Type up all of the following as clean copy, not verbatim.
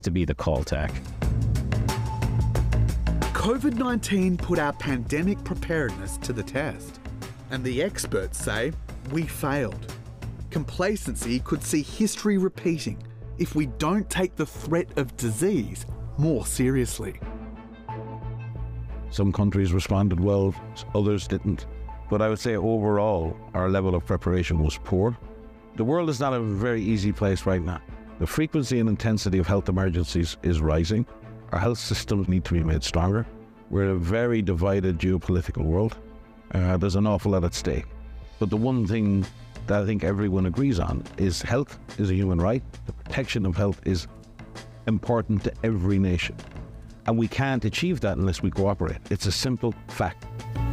to be the call to action. COVID-19 put our pandemic preparedness to the test, and the experts say we failed. Complacency could see history repeating if we don't take the threat of disease more seriously. Some countries responded well, others didn't. But I would say overall, our level of preparation was poor. The world is not a very easy place right now. The frequency and intensity of health emergencies is rising. Our health systems need to be made stronger. We're in a very divided geopolitical world. There's an awful lot at stake. But the one thing that I think everyone agrees on is health is a human right. The protection of health is important to every nation. And we can't achieve that unless we cooperate. It's a simple fact.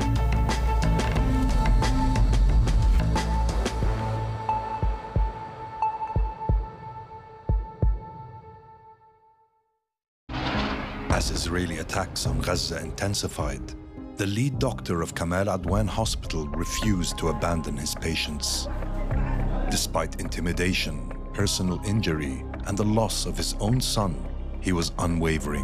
As Israeli attacks on Gaza intensified, the lead doctor of Kamal Adwan Hospital refused to abandon his patients. Despite intimidation, personal injury, and the loss of his own son, he was unwavering.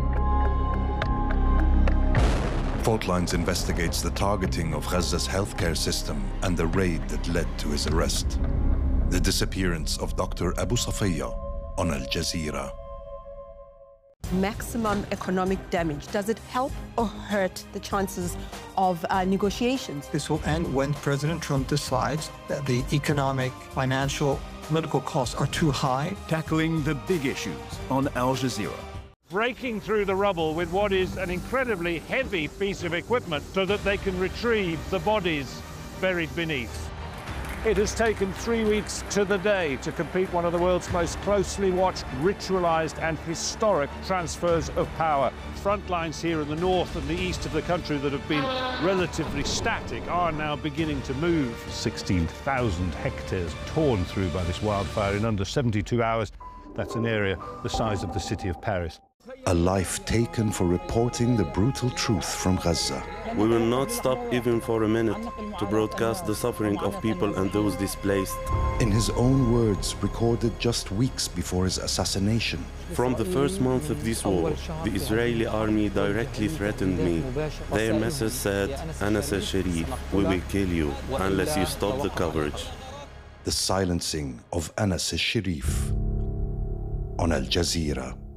Faultlines investigates the targeting of Gaza's healthcare system and the raid that led to his arrest. The disappearance of Dr. Abu Safiya on Al Jazeera. Maximum economic damage. Does it help or hurt the chances of negotiations? This will end when President Trump decides that the economic, financial, political costs are too high. Tackling the big issues on Al Jazeera. Breaking through the rubble with what is an incredibly heavy piece of equipment so that they can retrieve the bodies buried beneath. It has taken 3 weeks to the day to complete one of the world's most closely watched, ritualized and historic transfers of power. Front lines here in the north and the east of the country that have been relatively static are now beginning to move. 16,000 hectares torn through by this wildfire in under 72 hours. That's an area the size of the city of Paris. A life taken for reporting the brutal truth from Gaza. We will not stop even for a minute to broadcast the suffering of people and those displaced. In his own words, recorded just weeks before his assassination. From the first month of this war, the Israeli army directly threatened me. Their message said, Anas al-Sharif, we will kill you unless you stop the coverage. The silencing of Anas al-Sharif on Al Jazeera.